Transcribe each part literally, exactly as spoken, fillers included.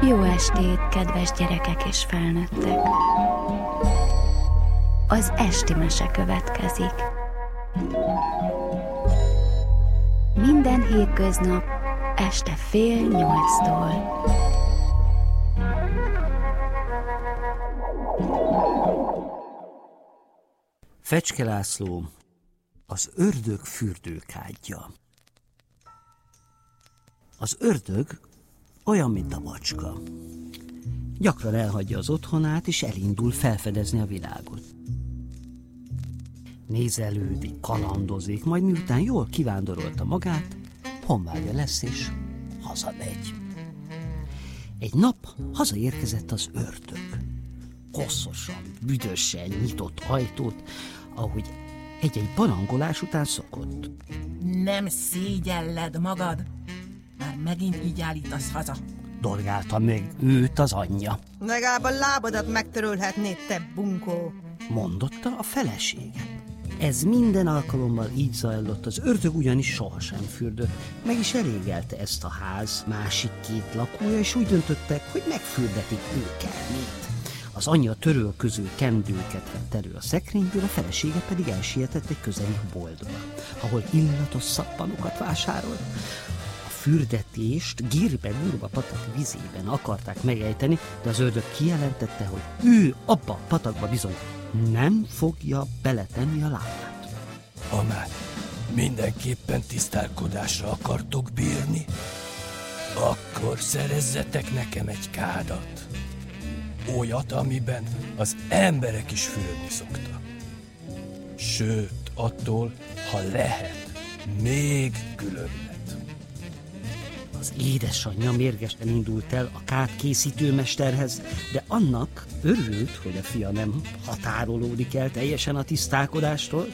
Jó estét, kedves gyerekek és felnőttek! Az esti mese következik. Minden hétköznap este fél nyolctól. Fecske László, az ördög fürdőkádja. Az ördög olyan, mint a macska. Gyakran elhagyja az otthonát, és elindul felfedezni a világot. Nézelődik, kalandozik, majd miután jól kivándorolta magát, honvágya lesz, és hazamegy. Egy nap hazaérkezett az ördög. Hosszasan, büdösen nyitott ajtót, ahogy egy-egy barangolás után szokott. Nem szégyelled magad? Már megint így állítasz haza. Dorgálta meg őt az anyja. Legalább a lábadat megtörölhetnéd, te bunkó, mondotta a felesége. Ez minden alkalommal így zajlott, az ördög ugyanis sohasem fürdött. Meg is elégelte ezt a ház másik két lakója, és úgy döntöttek, hogy megfürdetik ők elmét. Az anyja törölköző kendőket vett elő a szekrényből, a felesége pedig elsietett egy közeli boltba, ahol illatos szappanokat vásárolt. A fürdetést Gírbe-Gurba patak vizében akarták megejteni, de az ördög kijelentette, hogy ő abba a patakba bizony nem fogja beletenni a lábát. Ha már mindenképpen tisztálkodásra akartok bírni, akkor szerezzetek nekem egy kádat. Olyat, amiben az emberek is fürödni szoktak. Sőt, attól, ha lehet, még különbet. Az édesanyja mérgesen indult el a kád készítőmesterhez, de annak örült, hogy a fia nem határolódik el teljesen a tisztálkodástól.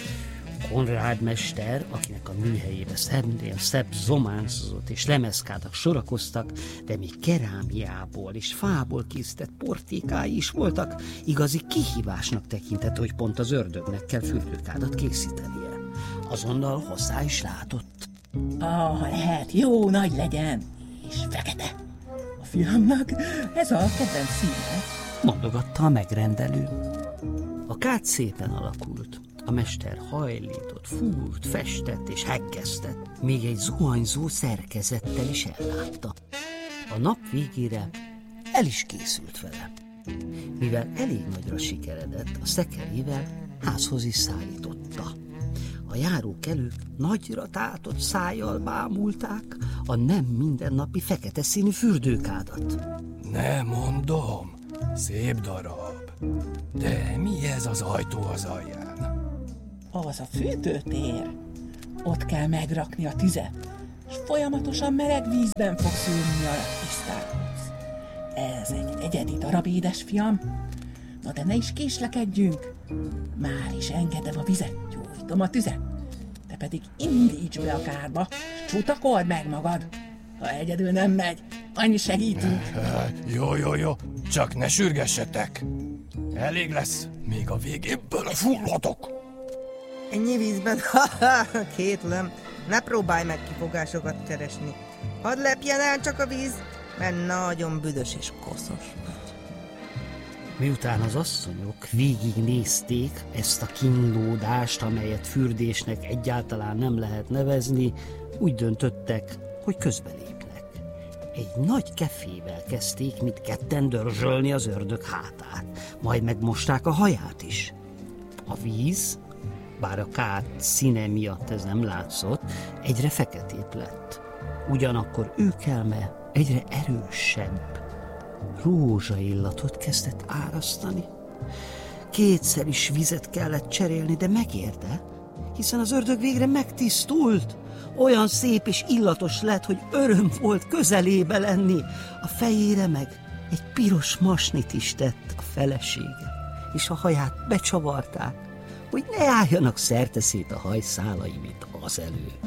Konrád mester, akinek a műhelyébe szebbnél szebb zománcozott és lemezkádak sorakoztak, de még kerámiából és fából készített portékái is voltak, igazi kihívásnak tekintett, hogy pont az ördögnek kell fürdőkádat készítenie. Azonnal hozzá is látott. Ah, lehet, jó nagy legyen, és fekete. A fiamnak ez a kedvenc színe, mondogatta a megrendelő. A kád szépen alakult. A mester hajlított, fúrt, festett és heggeztett, még egy zuhanyzó szerkezettel is ellátta. A nap végére el is készült vele. Mivel elég nagyra sikeredett, a szekerével házhoz is szállította. A járókelők nagyra tátott szájjal bámulták a nem mindennapi fekete színű fürdőkádat. Ne mondom, szép darab, de mi ez az ajtó az alján? Az a fürdőtér. Ott kell megrakni a tüzet, és folyamatosan meleg vízben fogsz ülni, alatt tisztálkodsz. Ez egy egyedi darab, édesfiam. Na de ne is késlekedjünk. Már is engedem a vizet, gyújtom a tüzet. Te pedig indíts be a kádba, és csutakold meg magad. Ha egyedül nem megy, annyi segítünk. Jó, jó, jó, csak ne sürgessetek. Elég lesz, még a végéből fulladok. ennyi vízben, ha-ha, kétlem. Ne próbálj meg kifogásokat keresni. Hadd lepjen el csak a víz, mert nagyon büdös és koszos vagy. Miután az asszonyok végignézték ezt a kínlódást, amelyet fürdésnek egyáltalán nem lehet nevezni, úgy döntöttek, hogy közbelépnek. Egy nagy kefével kezdték mindketten dörzsölni az ördög hátát, majd megmosták a haját is. A víz, bár a kád színe miatt ez nem látszott, egyre feketébb lett. Ugyanakkor őkelme egyre erősebb, rózsaillatot kezdett árasztani. Kétszer is vizet kellett cserélni, de megérte, hiszen az ördög végre megtisztult. Olyan szép és illatos lett, hogy öröm volt közelébe lenni. A fejére meg egy piros masnit is tett a felesége, és a haját becsavarták, hogy ne álljanak szerteszét a hajszálai, mint azelőtt.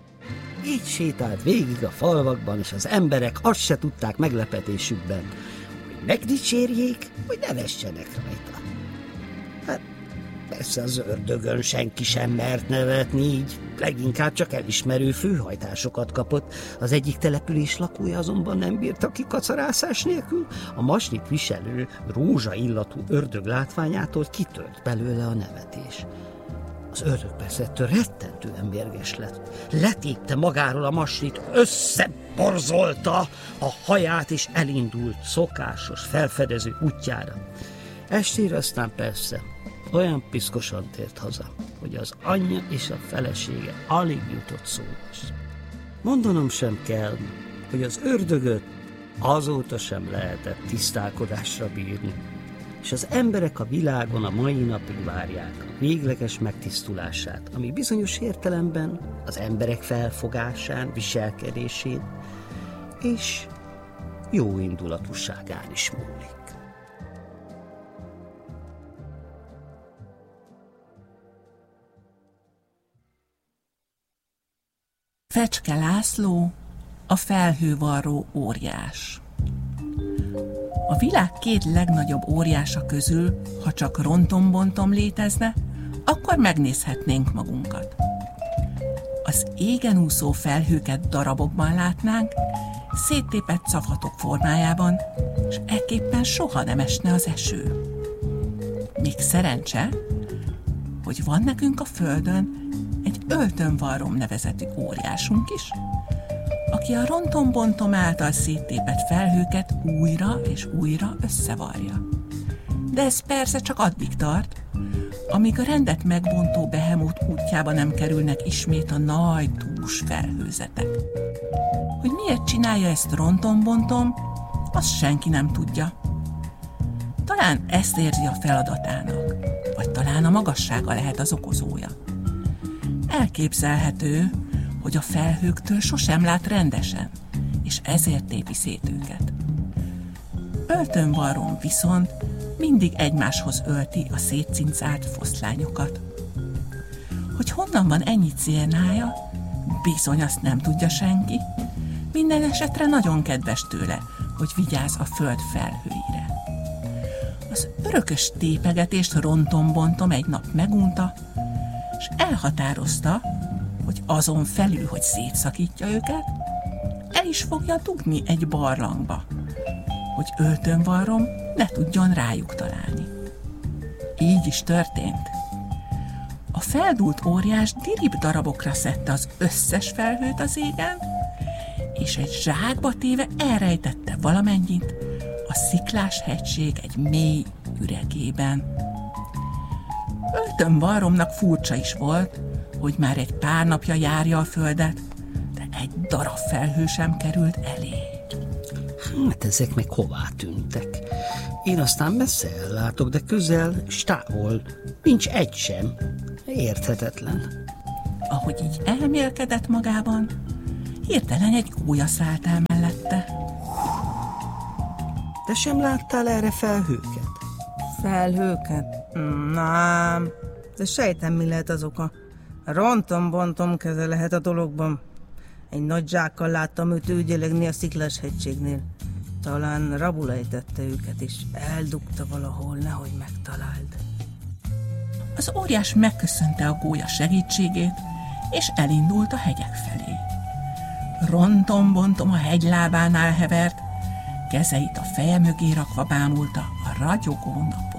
Így sétált végig a falvakban, és az emberek azt se tudták meglepetésükben, hogy megdicsérjék, vagy nevessenek rajta. Hát, Persze az ördögön senki sem mert nevetni, így leginkább csak elismerő főhajtásokat kapott. Az egyik település lakója azonban nem bírta ki kacarászás nélkül. A masnit viselő, rózsa illatú ördög látványától kitölt belőle a nevetés. Az ördög persze ettől rettentően mérges lett. Letépte magáról a masnit, összeborzolta a haját, és elindult szokásos felfedező útjára. Estére aztán persze olyan piszkosan tért haza, hogy az anyja és a felesége alig jutott szóhoz. Mondanom sem kell, hogy az ördögöt azóta sem lehetett tisztálkodásra bírni, és az emberek a világon a mai napig várják a végleges megtisztulását, ami bizonyos értelemben az emberek felfogásán, viselkedésén és jó indulatúságán is múlik. Fecske László, a felhővarró óriás. A világ két legnagyobb óriása közül, ha csak rontom-bontom létezne, akkor megnézhetnénk magunkat. Az égen úszó felhőket darabokban látnánk, széttépett szafhatok formájában, és ekképpen soha nem esne az eső. Még szerencse, hogy van nekünk a Földön egy öltönvarrom nevezetű óriásunk is, aki a rontom-bontom által széttépett felhőket újra és újra összevarja. De ez persze csak addig tart, amíg a rendet megbontó behemót útjába nem kerülnek ismét a nagy dús felhőzetek. Hogy miért csinálja ezt rontom-bontom, azt senki nem tudja. Talán ezt érzi a feladatának, vagy talán a magassága lehet az okozója. Elképzelhető, hogy a felhőktől sosem lát rendesen, és ezért tépi szét őket. Öltönvarrom viszont mindig egymáshoz ölti a szétcincált foszlányokat. Hogy honnan van ennyi cérnája, bizony azt nem tudja senki. Minden esetre nagyon kedves tőle, hogy vigyáz a föld felhőire. Az örökös tépegetést rontom-bontom egy nap megunta, és elhatározta, hogy azon felül, hogy szétszakítja őket, el is fogja dugni egy barlangba, hogy öltönvarrom ne tudjon rájuk találni. Így is történt. A feldúlt óriás dirib darabokra szedte az összes felhőt az égen, és egy zsákba téve elrejtette valamennyit a Sziklás hegység egy mély üregében. Öltönvarromnak furcsa is volt, hogy már egy pár napja járja a földet, de egy darab felhő sem került elé. Hát ezek meg hová tűntek? Én aztán messze ellátok, de közel s távol nincs egy sem. Érthetetlen. Ahogy így elmélkedett magában, hirtelen egy gólya szállt el mellette. Te sem láttál erre felhőket? Felhőket? Nem, de sejtem, mi lehet az oka. Rontom-bontom keze lehet a dologban. Egy nagy zsákkal láttam őt ügyelegni a Sziklás hegységnél. Talán rabul ejtette őket, és eldugta valahol, nehogy megtaláld. Az óriás megköszönte a gólya segítségét, és elindult a hegyek felé. Rontom-bontom a hegylábánál hevert, kezeit a feje mögé rakva bámulta a ragyogó napot.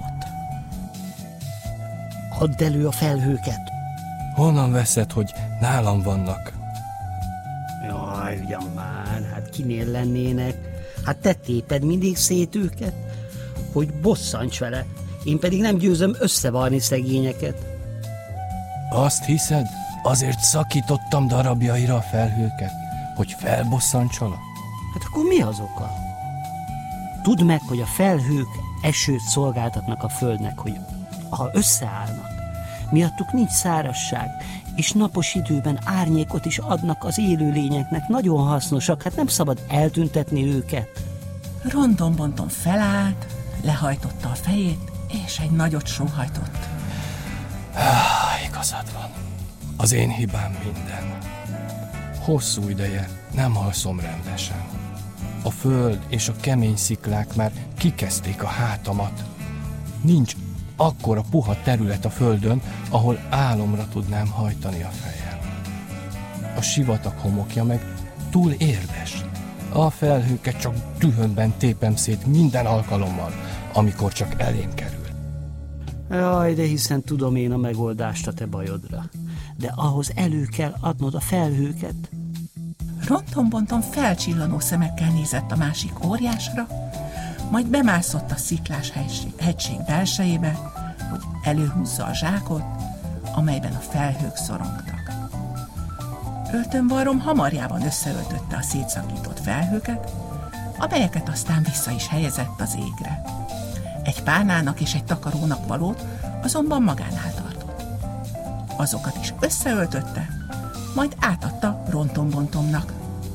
Add elő a felhőket! Honnan veszed, hogy nálam vannak? Jaj, ugyan már, hát kinél lennének? Hát te téped mindig szét őket, hogy bosszants vele, én pedig nem győzöm összevarni szegényeket. Azt hiszed, azért szakítottam darabjaira a felhőket, hogy felbosszantsalak? Hát akkor mi az oka? Tudd meg, hogy a felhők esőt szolgáltatnak a földnek, hogy ha összeállnak, miattuk nincs szárazság, és napos időben árnyékot is adnak az élőlényeknek, nagyon hasznosak, hát nem szabad eltüntetni őket. Rontom-bontom felállt, lehajtotta a fejét, és egy nagyot sóhajtott. Ah, igazad van. Az én hibám minden. Hosszú ideje nem alszom rendesen. A föld és a kemény sziklák már kikezdték a hátamat. Nincs akkora puha terület a földön, ahol álomra tudnám hajtani a fejem. A sivatag homokja meg túl érdes. A felhőket csak dühömben tépem szét minden alkalommal, amikor csak elém kerül. Jaj, de hiszen tudom én a megoldást a te bajodra. De ahhoz elő kell adnod a felhőket. Ronton-bonton felcsillanó szemekkel nézett a másik óriásra, majd bemászott a sziklás hegység belsejébe, hogy előhúzza a zsákot, amelyben a felhők szorongtak. Öltönvarrom hamarjában összeöltötte a szétszakított felhőket, amelyeket aztán vissza is helyezett az égre. Egy párnának és egy takarónak valót azonban magánál tartott. Azokat is összeöltötte, majd átadta Ronton-bontonnak.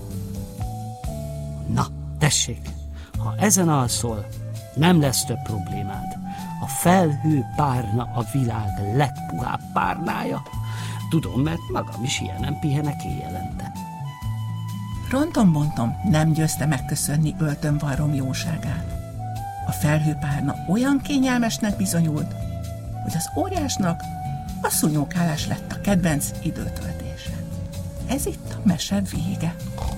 Na, tessék, ha ezen alszol, nem lesz több problémád. A felhő párna a világ legpuhább párnája. Tudom, mert magam is ilyenem pihenek éjjelente. Ronton-bonton nem győzte megköszönni Öltönvarrom jóságát. A felhőpárna olyan kényelmesnek bizonyult, hogy az óriásnak a szúnyókálás lett a kedvenc időtöltése. Ez itt a mese vége.